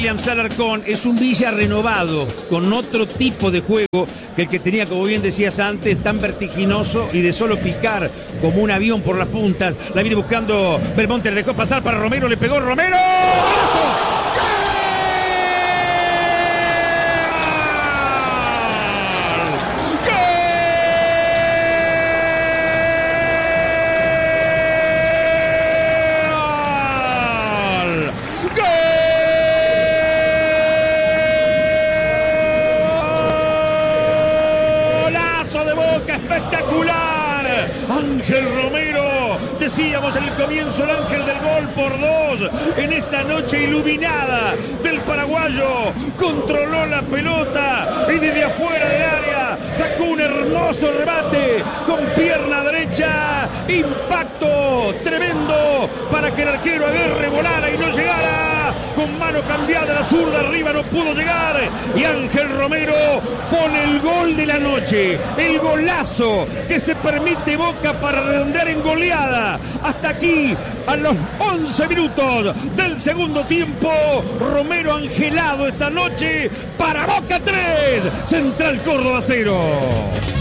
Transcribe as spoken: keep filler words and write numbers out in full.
Williams Alarcón es un Villa renovado, con otro tipo de juego que el que tenía, como bien decías antes, tan vertiginoso y de solo picar como un avión por las puntas. La viene buscando Belmonte, le dejó pasar para Romero, le pegó Romero. Espectacular, Ángel Romero, decíamos en el comienzo, el ángel del gol por dos, en esta noche iluminada del paraguayo, controló la pelota y desde afuera del área sacó un hermoso rebate con pierna derecha, impacto tremendo para que el arquero agarre, volara y no llegara, con mano cambiada la zurda arriba no pudo llegar y Ángel Romero pone el gol de la noche, el golazo que se permite Boca para redondear en goleada. Hasta aquí, a los once minutos del segundo tiempo, Romero angelado esta noche para Boca tres, Central Córdoba cero.